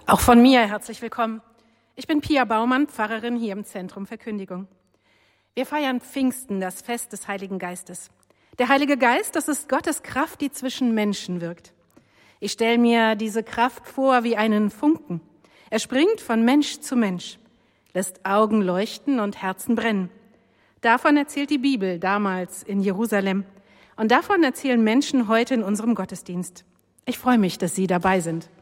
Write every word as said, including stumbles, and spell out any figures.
Auch von mir herzlich willkommen. Ich bin Pia Baumann, Pfarrerin hier im Zentrum Verkündigung. Wir feiern Pfingsten, das Fest des Heiligen Geistes. Der Heilige Geist, das ist Gottes Kraft, die zwischen Menschen wirkt. Ich stelle mir diese Kraft vor wie einen Funken. Er springt von Mensch zu Mensch, lässt Augen leuchten und Herzen brennen. Davon erzählt die Bibel damals in Jerusalem. Und davon erzählen Menschen heute in unserem Gottesdienst. Ich freue mich, dass Sie dabei sind.